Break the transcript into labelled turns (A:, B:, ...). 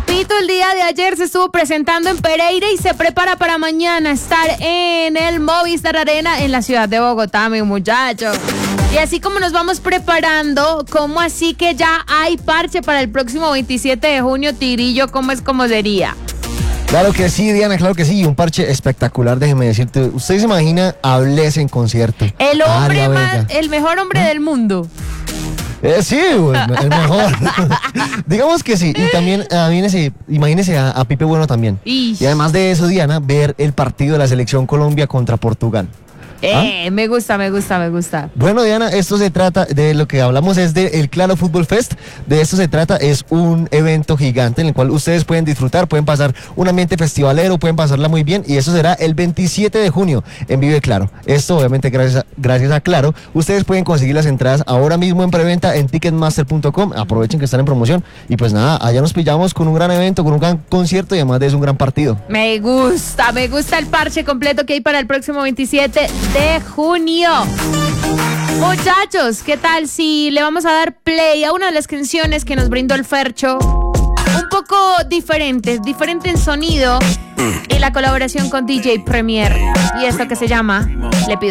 A: Pito el día de ayer se estuvo presentando en Pereira y se prepara para mañana estar en el Movistar Arena en la ciudad de Bogotá, mi muchacho. Y así como nos vamos preparando, ¿cómo así que ya hay parche para el próximo 27 de junio, Tigrillo? ¿Cómo sería?
B: Claro que sí, Diana, claro que sí. Un parche espectacular, déjeme decirte. ¿Usted se imagina a Bless en concierto?
A: El hombre el mejor hombre del mundo.
B: Sí, bueno, el mejor. Digamos que sí. Y también, imagínese a Pipe Bueno también.
A: Ish.
B: Y además de eso, Diana, ver el partido de la Selección Colombia contra Portugal.
A: Me gusta.
B: Bueno, Diana, esto se trata de lo que hablamos es del Claro Fútbol Fest. De esto se trata, es un evento gigante en el cual ustedes pueden disfrutar, pueden pasar un ambiente festivalero, pueden pasarla muy bien, y eso será el 27 de junio en Vive Claro. Esto obviamente gracias a Claro. Ustedes pueden conseguir las entradas ahora mismo en preventa en ticketmaster.com. Aprovechen que están en promoción y pues nada, allá nos pillamos con un gran evento, con un gran concierto y además de eso un gran partido.
A: Me gusta el parche completo que hay para el próximo 27 de junio. Muchachos, ¿qué tal si le vamos a dar play a una de las canciones que nos brindó el Fercho? Un poco diferente en sonido y la colaboración con DJ Premier. Y esto que se llama Le Pido